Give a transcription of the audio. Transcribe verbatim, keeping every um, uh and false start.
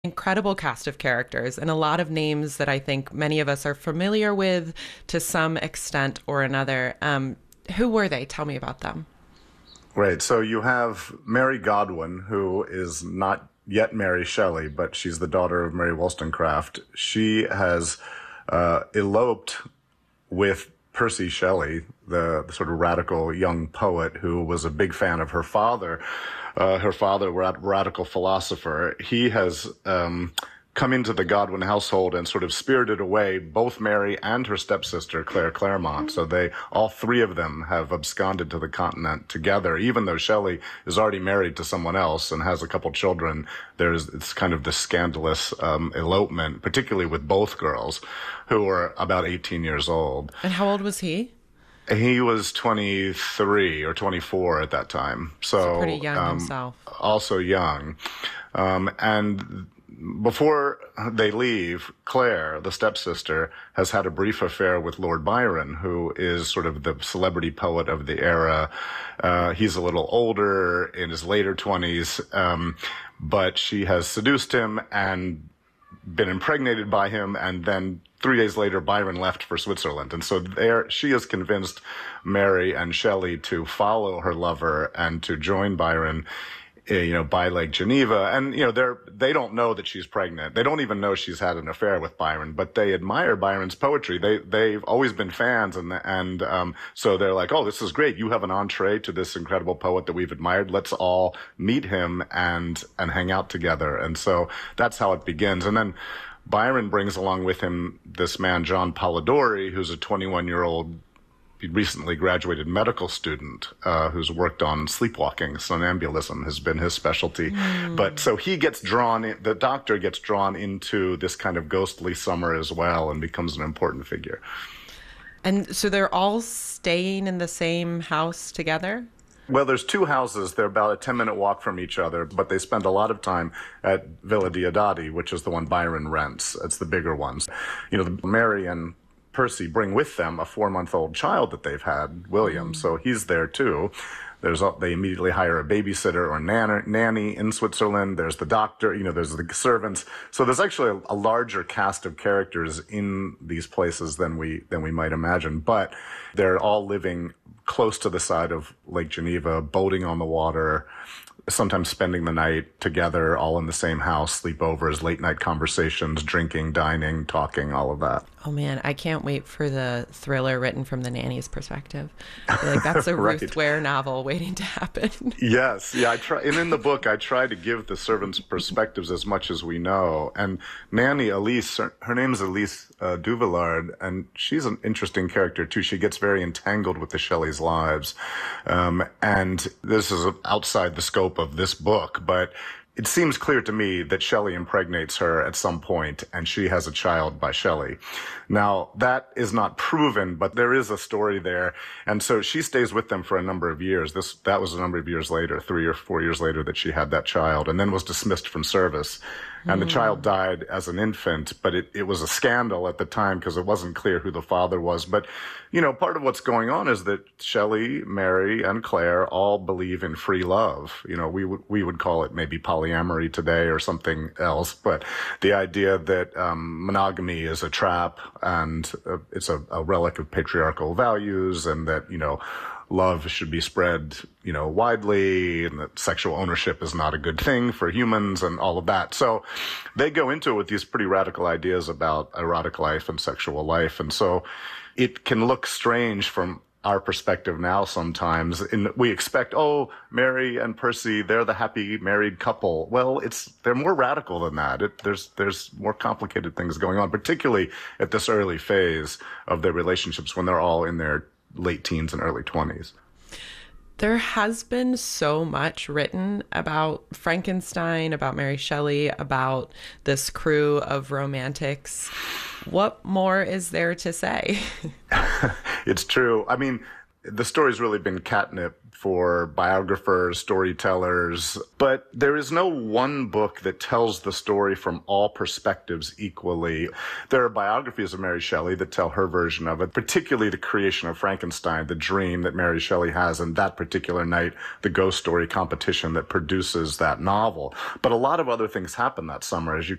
Incredible cast of characters and a lot of names that I think many of us are familiar with to some extent or another. Um, who were they? Tell me about them. Right. So you have Mary Godwin, who is not yet Mary Shelley, but she's the daughter of Mary Wollstonecraft. She has uh, eloped with Percy Shelley, the, the sort of radical young poet who was a big fan of her father. Uh, her father, rad- radical philosopher. He has um, come into the Godwin household and sort of spirited away both Mary and her stepsister, Claire Clairmont. So they, all three of them have absconded to the continent together, even though Shelley is already married to someone else and has a couple children. There's, it's kind of this scandalous um, elopement, particularly with both girls, who are about eighteen years old. And how old was he? He was twenty-three or twenty-four at that time. So, so pretty young um, himself. Also young. Um, and before they leave, Claire, the stepsister, has had a brief affair with Lord Byron, who is sort of the celebrity poet of the era. Uh, he's a little older, in his later twenties, um, but she has seduced him and been impregnated by him, and then three days later, Byron left for Switzerland. And so there, she has convinced Mary and Shelley to follow her lover and to join Byron, you know, by Lake Geneva. And, you know, they're, they don't know that she's pregnant. They don't even know she's had an affair with Byron, but they admire Byron's poetry. They, they've always been fans. And, and, um, so they're like, oh, this is great. You have an entree to this incredible poet that we've admired. Let's all meet him and, and hang out together. And so that's how it begins. And then Byron brings along with him this man, John Polidori, who's a twenty-one year old recently graduated medical student uh, who's worked on sleepwalking. Somnambulism has been his specialty. Mm. But so he gets drawn, in, the doctor gets drawn into this kind of ghostly summer as well and becomes an important figure. And so they're all staying in the same house together? Well, there's two houses. They're about a ten-minute walk from each other, but they spend a lot of time at Villa Diodati, which is the one Byron rents. It's the bigger ones. You know, Mary and Percy bring with them a four-month-old child that they've had, William, mm. so he's there too. There's a, they immediately hire a babysitter or nan- nanny in Switzerland. There's the doctor, you know, there's the servants. So there's actually a, a larger cast of characters in these places than we than we might imagine. But they're all living close to the side of Lake Geneva, boating on the water, sometimes spending the night together, all in the same house, sleepovers, late night conversations, drinking, dining, talking, all of that. Oh man, I can't wait for the thriller written from the nanny's perspective. I feel like that's a right. Ruth Ware novel waiting to happen. Yes, yeah. I try, and in the book, I try to give the servants' perspectives as much as we know. And Nanny Elise, her, her name is Elise uh, Duvillard, and she's an interesting character too. She gets very entangled with the Shelleys' lives, um, and this is outside the scope of this book, but it seems clear to me that Shelley impregnates her at some point and she has a child by Shelley. Now, that is not proven, but there is a story there. And so she stays with them for a number of years. This, that was a number of years later, three or four years later that she had that child and then was dismissed from service. And mm. the child died as an infant, but it, it was a scandal at the time because it wasn't clear who the father was. But, you know, part of what's going on is that Shelley, Mary, and Claire all believe in free love. You know, we would, we would call it maybe polyamory today or something else. But the idea that um, monogamy is a trap and uh, it's a, a relic of patriarchal values and that, you know, love should be spread, you know, widely, and that sexual ownership is not a good thing for humans and all of that. So they go into it with these pretty radical ideas about erotic life and sexual life. And so it can look strange from our perspective now sometimes. And we expect, oh, Mary and Percy, they're the happy married couple. Well, it's they're more radical than that. It, there's there's more complicated things going on, particularly at this early phase of their relationships when they're all in their late teens and early twenties. There has been so much written about Frankenstein, about Mary Shelley, about this crew of romantics. What more is there to say? It's true. I mean, the story's really been catnip for biographers, storytellers, but there is no one book that tells the story from all perspectives equally. There are biographies of Mary Shelley that tell her version of it, particularly the creation of Frankenstein, the dream that Mary Shelley has in that particular night, the ghost story competition that produces that novel. But a lot of other things happen that summer, as you